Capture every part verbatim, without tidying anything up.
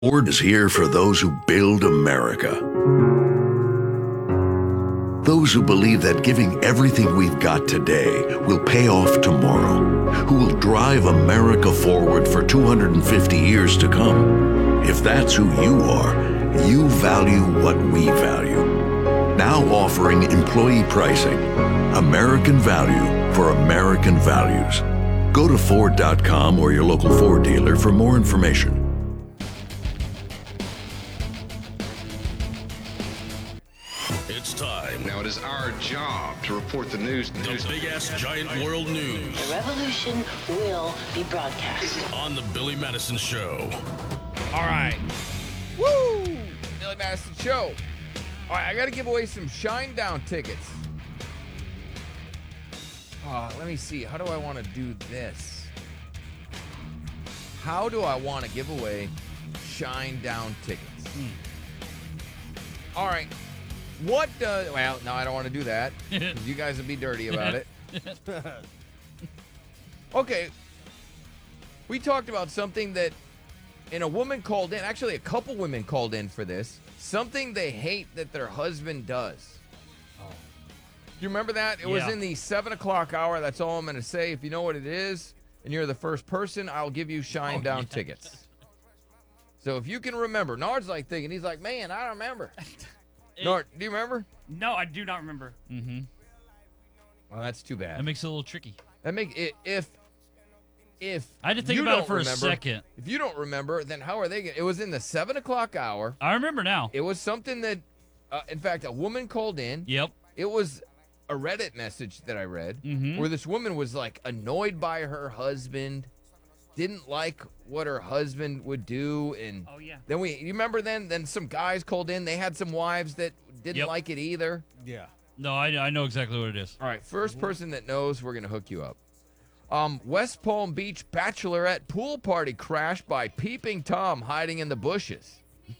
Ford is here for those who build America. Those who believe that giving everything we've got today will pay off tomorrow, who will drive America forward for two hundred fifty years to come. If that's who you are, you value what we value. Now offering employee pricing. American value for American values. Go to Ford dot com or your local Ford dealer for more information. It's time. Now it is our job to report the news. The big-ass giant world news. The revolution will be broadcast. On the Billy Madison Show. All right. Woo! Billy Madison Show. All right, I got to give away some Shinedown tickets. Uh, let me see. How do I want to do this? How do I want to give away Shinedown tickets? Hmm. All right. What does... Well, no, I don't want to do that. You guys would be dirty about it. Okay. We talked about something that... And a woman called in. Actually, a couple women called in for this. Something they hate that their husband does. Oh. Do you remember that? It yeah. was in the seven o'clock hour. That's all I'm going to say. If you know what it is, and you're the first person, I'll give you Shinedown oh, yeah. tickets. So if you can remember. Nard's like thinking. He's like, man, I don't remember. It, Nard, do you remember? No, I do not remember. Mm-hmm. Well, that's too bad. That makes it a little tricky. That make it if if I had to think about it for remember, a second. If you don't remember, then how are they gonna... It was in the seven o'clock hour. I remember now. It was something that, uh, in fact, a woman called in. Yep. It was a Reddit message that I read mm-hmm. where this woman was like annoyed by her husband, didn't like what her husband would do, and oh yeah. Then we, you remember then? Then some guys called in. They had some wives that didn't yep. like it either. Yeah. No, I I know exactly what it is. All right, first person that knows, we're gonna hook you up. Um, West Palm Beach bachelorette pool party crashed by peeping Tom hiding in the bushes.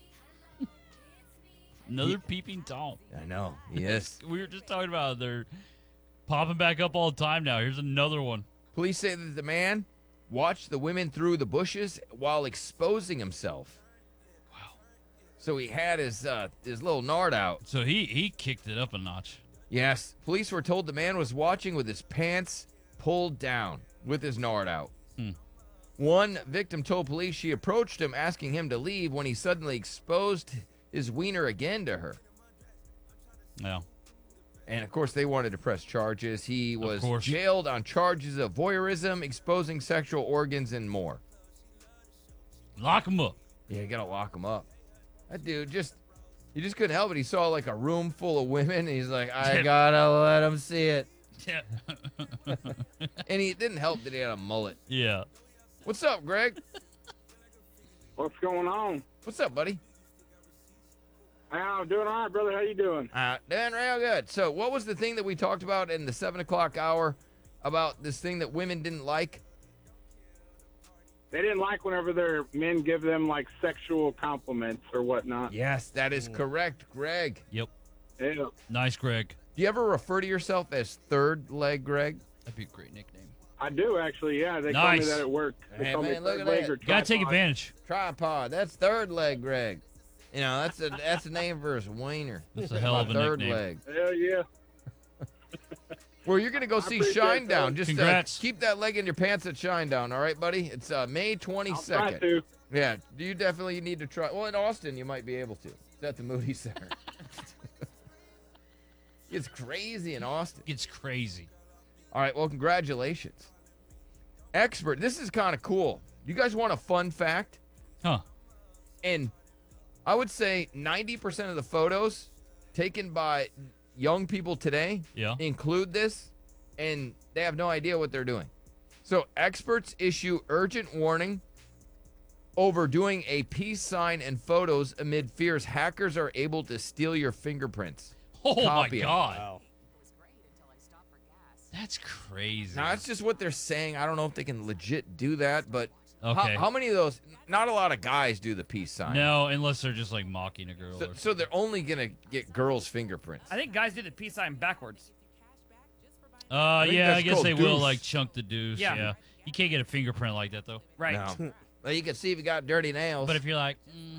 Another he, peeping Tom. I know. Yes. We were just talking about they're popping back up all the time now. Here's another one. Police say that the man watched the women through the bushes while exposing himself. Wow. So he had his uh, his little nard out. So he, he kicked it up a notch. Yes. Police were told the man was watching with his pants pulled down with his nard out. Hmm. One victim told police she approached him asking him to leave when he suddenly exposed his wiener again to her. Yeah. And, of course, they wanted to press charges. He was course. jailed on charges of voyeurism, exposing sexual organs, and more. Lock him up. Yeah, you got to lock him up. That dude just, he just couldn't help it. He saw, like, a room full of women, and he's like, I got to let him see it. Yeah. And he didn't help that he had a mullet. Yeah. What's up, Greg? What's going on? What's up, buddy? I'm doing all right, brother. How you doing? Uh, doing real good. So what was the thing that we talked about in the seven o'clock hour about this thing that women didn't like? They didn't like whenever their men give them, like, sexual compliments or whatnot. Yes, that is correct, Greg. Yep. Yeah. Nice, Greg. Do you ever refer to yourself as third leg, Greg? That'd be a great nickname. I do, actually, yeah. They nice. call me that at work. They hey, call man, me look third at leg that. or You gotta take tripod. advantage. Tripod. That's third leg, Greg. You know, that's a that's a name for his wiener. That's a hell of a third nickname. leg. Hell yeah. Well, you're going to go see appreciate Shinedown. that. Just uh, Congrats. keep that leg in your pants at Shinedown, all right, buddy? It's uh, May I'll twenty-second. try to. Yeah, do you definitely need to try? Well, in Austin, you might be able to. It's at the Moody Center. It's crazy in Austin. It's crazy. All right, well, congratulations. Expert, this is kind of cool. You guys want a fun fact? Huh. And I would say ninety percent of the photos taken by young people today Yeah. include this, and they have no idea what they're doing. So experts issue urgent warning over doing a peace sign and photos amid fears hackers are able to steal your fingerprints. Oh, my Copy 'em. God. Wow. That's crazy. Now, that's just what they're saying. I don't know if they can legit do that, but Okay. how, how many of those? Not a lot of guys do the peace sign. No, unless they're just like mocking a girl. So, or so they're only going to get girls' fingerprints. I think guys do the peace sign backwards. Uh, think yeah, that's I guess called they will deuce. like chunk the deuce. Yeah. Yeah. You can't get a fingerprint like that though. Right. No. Well, you can see if you got dirty nails. But if you're like, mm,